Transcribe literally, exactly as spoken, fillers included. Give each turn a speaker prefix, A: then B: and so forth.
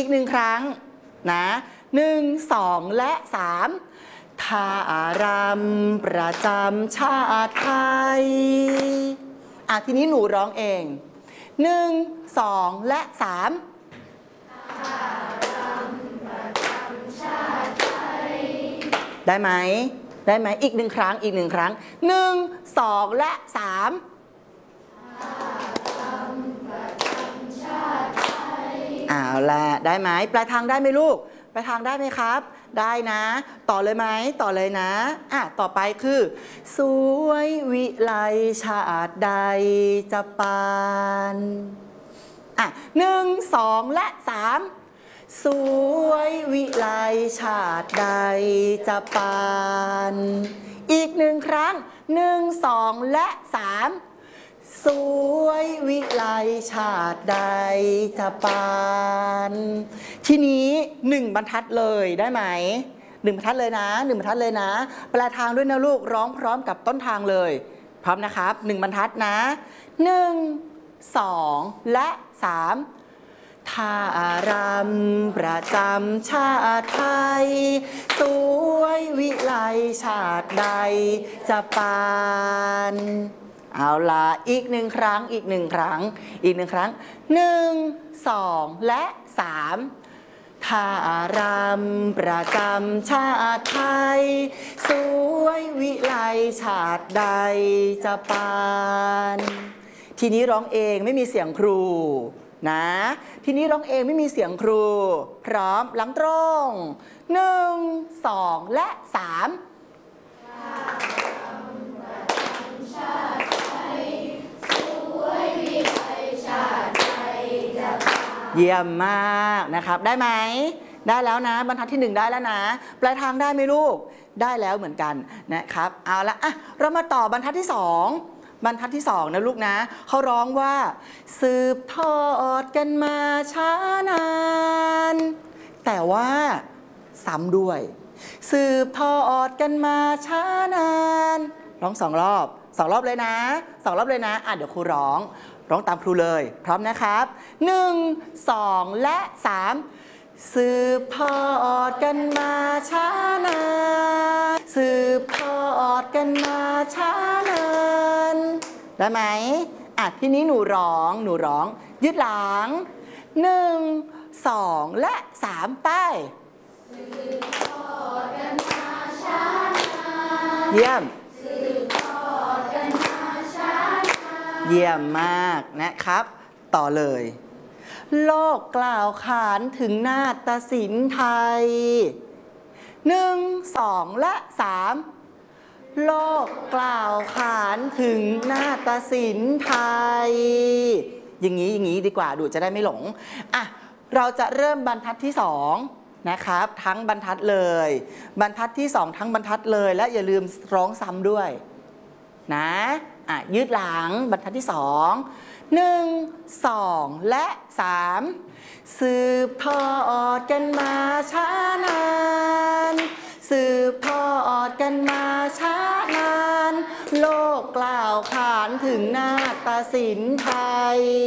A: หนึ่งครั้งนะหนึ่งสองและสามท่ารำประจำชาติไทยอ่ะทีนี้หนูร้องเองหนึ่งสองและสามท่ารำประจำชาติไทยได้ไหมได้ไหมอีกหนึ่งครั้งอีกหนึ่งครั้งหนึ่งสองและสามเอาละได้ไหมปลายทางได้ไหมลูกปลายทางได้ไหมครับได้นะต่อเลยไหมต่อเลยนะอ่ะต่อไปคือสวยวิไลชาติใดจะปานอ่ะหนึ่งสองและสามสวยวิไลชาติใดจะปานอีกหนึ่งครั้งหนึ่งสองและสามสวยวิไลชาติใดจะปานทีนี้หนึ่งบรรทัดเลยได้ไหมหนึ่งบรรทัดเลยนะหนึ่งบรรทัดเลยนะปลายทางด้วยนะลูกร้องพร้อมกับต้นทางเลยพร้อมนะครับหนึ่งบรรทัดนะหนึ่งสองและสามท่ารำประจำชาติไทยสวยวิไลชาติใดจะปานเอาละอีกหนึ่งครั้งอีกหนึ่งครั้งอีกหนึ่งครั้งหนึ่งสองและสามท่ารำประจำชาติไทยสวยวิไลชาติใดจะปานทีนี้ร้องเองไม่มีเสียงครูนะทีนี้ร้องเองไม่มีเสียงครูพร้อมหลังตรงหนึ่งสองและสามเยี่ยมมากนะครับได้ไหมได้แล้วนะบรรทัดที่หนึ่งได้แล้วนะปลายทางได้ไหมลูกได้แล้วเหมือนกันนะครับเอาละอ่ะเรามาต่อบรรทัดที่สองบรรทัดที่สองนะลูกนะเขาร้องว่าสืบทอดกันมาช้านานแต่ว่าซ้ำด้วยสืบทอดกันมาช้านานร้องสองรอบสองรอบเลยนะสองรอบเลยนะอ่ะเดี๋ยวครูร้องร้องตามครูเลยพร้อมนะครับหนึ่งสองและสามสืบทอดกันมาช้านานสืบทอดกันมาช้านานได้ไหมอ่ะทีนี้หนูร้องหนูร้องยืดหลังหนึ่งสองและสามไปสืบทอดกันมาช้านานเยี่ยมสืบทอดกันมาช้านานเยี่ยมมากนะครับต่อเลยโลกกล่าวขานถึงนาฏศิลป์ไทยหนึ่งสองและสามโลกกล่าวขานถึงนาฏศิลป์ไทยอย่างนี้อย่างนี้ดีกว่าดูจะได้ไม่หลงอ่ะเราจะเริ่มบรรทัดที่สองนะครับทั้งบรรทัดเลยบรรทัดที่สองทั้งบรรทัดเลยและอย่าลืมร้องซ้ำด้วยนะอ่ะยืดหลังบรรทัดที่สองหนึ่งสองและสามสืบทอดกันมาช้านานสืบทอดกันมาช้านานโลกกล่าวขานถึงนาฏศิลป์ไทย